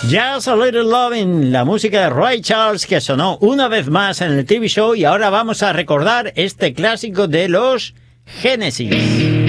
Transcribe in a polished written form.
Just a Little Lovin', la música de Ray Charles que sonó una vez más en el TV show, y ahora vamos a recordar este clásico de los Genesis.